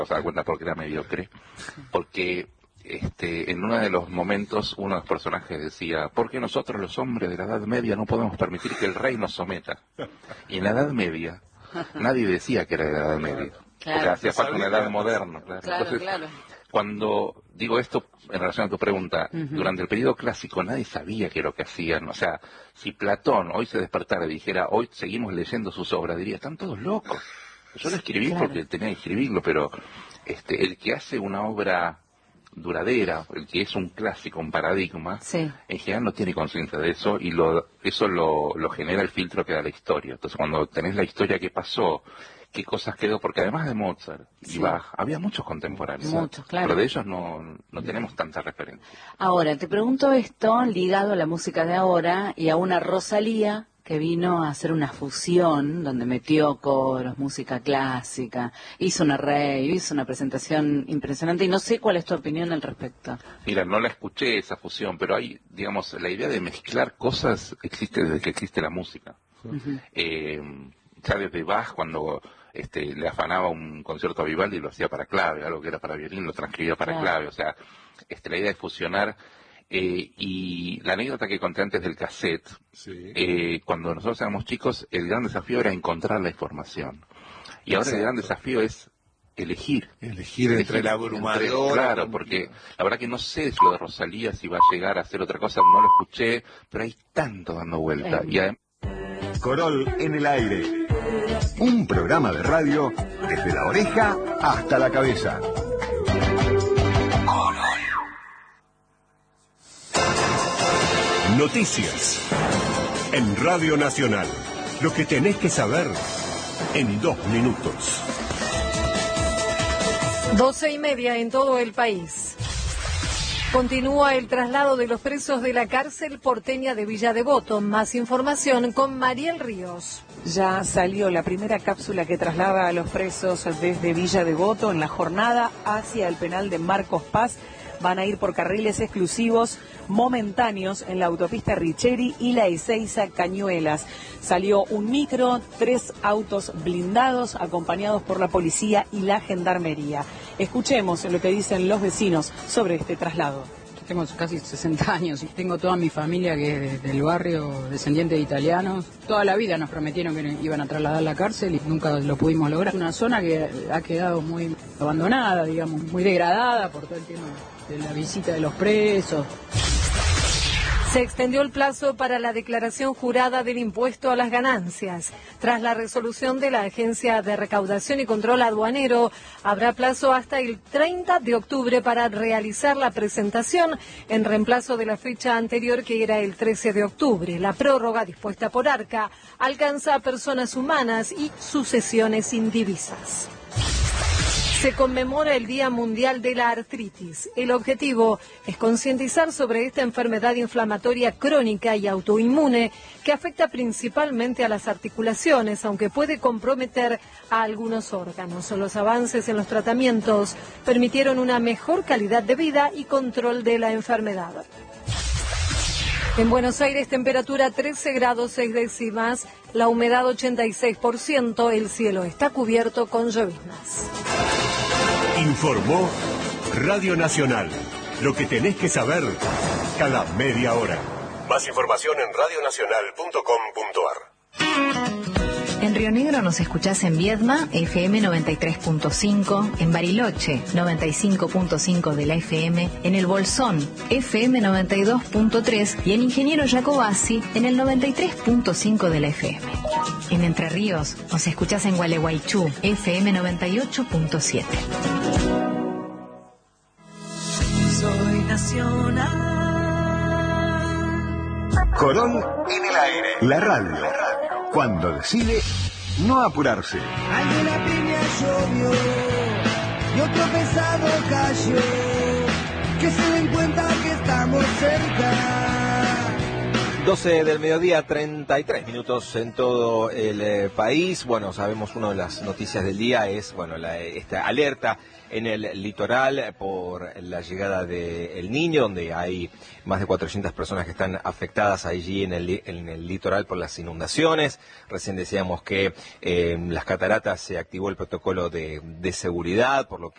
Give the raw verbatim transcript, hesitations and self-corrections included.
se da cuenta porque era mediocre, porque este, en uno de los momentos uno de los personajes decía, ¿por qué nosotros los hombres de la Edad Media no podemos permitir que el rey nos someta? Y en la Edad Media nadie decía que era de la Edad Media, Claro. o sea, hacía falta una edad moderna. Claro. Claro, Entonces, claro. cuando digo esto en relación a tu pregunta, Uh-huh. durante el periodo clásico nadie sabía qué era lo que hacían. O sea, si Platón hoy se despertara y dijera, hoy seguimos leyendo sus obras, diría, están todos locos. Yo lo escribí Claro. porque tenía que escribirlo, pero este, el que hace una obra duradera, el que es un clásico, un paradigma, Sí. en general no tiene conciencia de eso y lo, eso lo, lo genera el filtro que da la historia. Entonces cuando tenés la historia que pasó, qué cosas quedó, porque además de Mozart y Sí. Bach, había muchos contemporáneos. Muchos, claro. Pero de ellos no, no tenemos tanta referencia. Ahora, te pregunto esto ligado a la música de ahora y a una Rosalía que vino a hacer una fusión donde metió coros, música clásica, hizo una rave, hizo una presentación impresionante y no sé cuál es tu opinión al respecto. Mira, no la escuché esa fusión, pero hay, digamos, la idea de mezclar cosas existe desde que existe la música. Uh-huh. Eh, ya desde Bach, cuando este, le afanaba un concierto a Vivaldi, lo hacía para clave, algo que era para violín, lo transcribía para Claro. clave. O sea, este, la idea de fusionar. Eh, y la anécdota que conté antes del cassette, Sí. eh, cuando nosotros éramos chicos, el gran desafío era encontrar la información. Y ahora Exacto. el gran desafío es elegir. Elegir entre el abrumador. Entre- claro, porque la verdad que no sé lo de Rosalía, si va a llegar a hacer otra cosa, no lo escuché, pero hay tanto dando vuelta. Eh. Y además, Corol en el aire. Un programa de radio desde la oreja hasta la cabeza. Noticias en Radio Nacional. Lo que tenés que saber en dos minutos. Doce y media en todo el país. Continúa el traslado de los presos de la cárcel porteña de Villa Devoto. Más información con Mariel Ríos. Ya salió la primera cápsula que traslada a los presos desde Villa Devoto en la jornada hacia el penal de Marcos Paz. Van a ir por carriles exclusivos momentáneos en la autopista Richeri y la Ezeiza Cañuelas. Salió un micro, tres autos blindados acompañados por la policía y la gendarmería. Escuchemos lo que dicen los vecinos sobre este traslado. Yo tengo casi sesenta años y tengo toda mi familia que es del barrio, descendiente de italianos. Toda la vida nos prometieron que iban a trasladar la cárcel y nunca lo pudimos lograr. Una zona que ha quedado muy abandonada, digamos, muy degradada por todo el tema de la visita de los presos. Se extendió el plazo para la declaración jurada del impuesto a las ganancias. Tras la resolución de la Agencia de Recaudación y Control Aduanero, habrá plazo hasta el treinta de octubre para realizar la presentación en reemplazo de la fecha anterior que era el trece de octubre. La prórroga dispuesta por Arca alcanza a personas humanas y sucesiones indivisas. Se conmemora el Día Mundial de la Artritis. El objetivo es concientizar sobre esta enfermedad inflamatoria crónica y autoinmune que afecta principalmente a las articulaciones, aunque puede comprometer a algunos órganos. Los avances en los tratamientos permitieron una mejor calidad de vida y control de la enfermedad. En Buenos Aires, temperatura trece grados seis décimas, la humedad ochenta y seis por ciento, el cielo está cubierto con lloviznas. Informó Radio Nacional. Lo que tenés que saber cada media hora. Más información en radio nacional punto com punto ar. En Río Negro nos escuchás en Viedma, F M noventa y tres punto cinco, en Bariloche, noventa y cinco punto cinco de la F M, en El Bolsón, F M noventa y dos punto tres y en Ingeniero Jacobasi, en el noventa y tres punto cinco de la F M. En Entre Ríos nos escuchás en Gualeguaychú, F M noventa y ocho punto siete. Soy nacional. Corol en el aire. La radio. Cuando decide no apurarse. Ayer la piña llovió y otro pesado cayó. Que se den cuenta que estamos cerca. doce del mediodía, treinta y tres minutos en todo el eh, país. Bueno, sabemos, una de las noticias del día es, bueno, la, esta alerta en el litoral por la llegada del Niño, donde hay más de cuatrocientas personas que están afectadas allí en el, en el litoral por las inundaciones. Recién decíamos que eh, en las cataratas se activó el protocolo de, de seguridad, por lo que